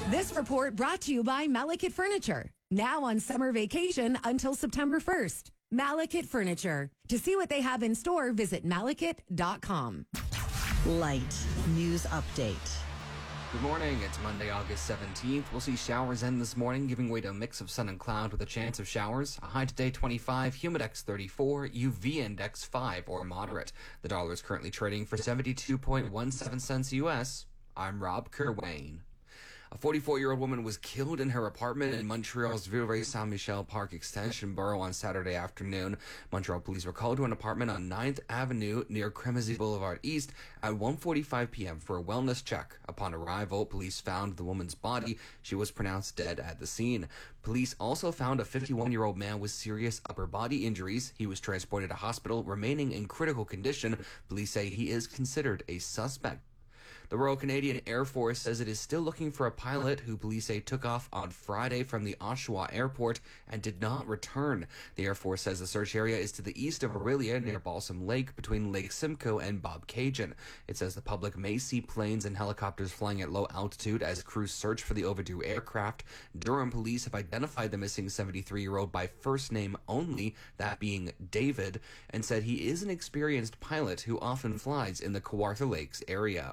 This report brought to you by Malekith Furniture. Now on summer vacation until September 1st. Malekith Furniture. To see what they have in store, visit malekith.com. Light News Update. Good morning. It's Monday, August 17th. We'll see showers end this morning, giving way to a mix of sun and cloud with a chance of showers. A high today 25, humidex 34, UV index 5 or moderate. The dollar is currently trading for 72.17 cents US. I'm Rob Kerwayne. A 44-year-old woman was killed in her apartment in Montreal's Villeray-Saint-Michel Park Extension Borough on Saturday afternoon. Montreal police were called to an apartment on 9th Avenue near Crémazie Boulevard East at 1:45 p.m. for a wellness check. Upon arrival, police found the woman's body. She was pronounced dead at the scene. Police also found a 51-year-old man with serious upper body injuries. He was transported to hospital, remaining in critical condition. Police say he is considered a suspect. The Royal Canadian Air Force says it is still looking for a pilot who police say took off on Friday from the Oshawa Airport and did not return. The Air Force says the search area is to the east of Orillia near Balsam Lake between Lake Simcoe and Bobcaygeon. It says the public may see planes and helicopters flying at low altitude as crews search for the overdue aircraft. Durham police have identified the missing 73-year-old by first name only, that being David, and said he is an experienced pilot who often flies in the Kawartha Lakes area.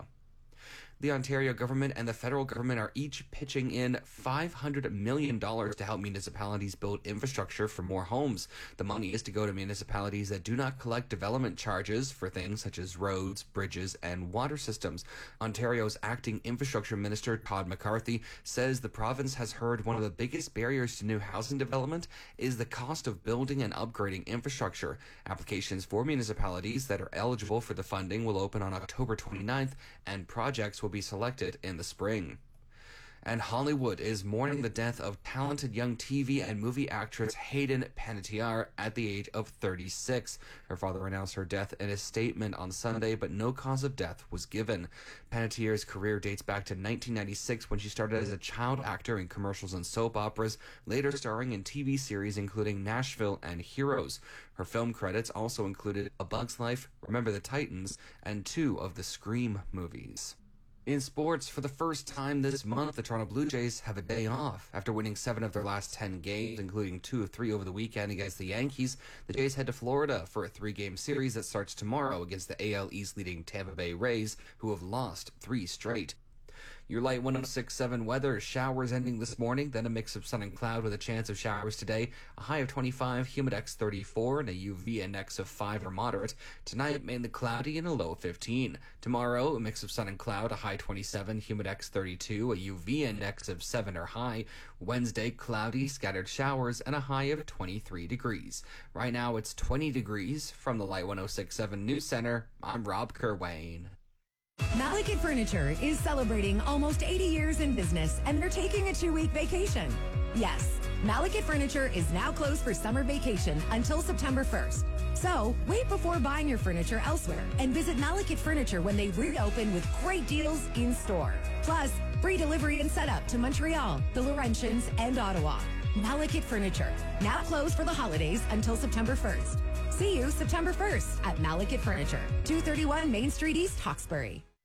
The Ontario government and the federal government are each pitching in $500 million to help municipalities build infrastructure for more homes. The money is to go to municipalities that do not collect development charges for things such as roads, bridges, and water systems. Ontario's acting infrastructure minister, Todd McCarthy, says the province has heard one of the biggest barriers to new housing development is the cost of building and upgrading infrastructure. Applications for municipalities that are eligible for the funding will open on October 29th, and projects will be selected in the spring. And Hollywood is mourning the death of talented young TV and movie actress Hayden Panettiere at the age of 36. Her father announced her death in a statement on Sunday, but no cause of death was given. Panettiere's career dates back to 1996 when she started as a child actor in commercials and soap operas, later starring in TV series including Nashville and Heroes. Her film credits also included A Bug's Life, Remember the Titans, and 2 of the Scream movies. In sports, for the first time this month, the Toronto Blue Jays have a day off. After winning 7 of their last 10 games, including 2 of 3 over the weekend against the Yankees, the Jays head to Florida for a 3-game series that starts tomorrow against the AL East leading Tampa Bay Rays, who have lost 3 straight. Your light 106.7 weather, showers ending this morning, then a mix of sun and cloud with a chance of showers today. A high of 25, humidex 34, and a UV index of 5 or moderate. Tonight, mainly cloudy and a low of 15. Tomorrow, a mix of sun and cloud, a high 27, humidex 32, a UV index of 7 or high. Wednesday, cloudy, scattered showers, and a high of 23 degrees. Right now, it's 20 degrees. From the Light 106.7 News Center, I'm Rob Kerwayne. Malekith Furniture is celebrating almost 80 years in business, and they're taking a 2-week vacation. Yes, Malekith Furniture is now closed for summer vacation until September 1st. So, wait before buying your furniture elsewhere and visit Malekith Furniture when they reopen with great deals in store. Plus, free delivery and setup to Montreal, the Laurentians, and Ottawa. Malekith Furniture, now closed for the holidays until September 1st. See you September 1st at Malekith Furniture, 231 Main Street East, Hawkesbury.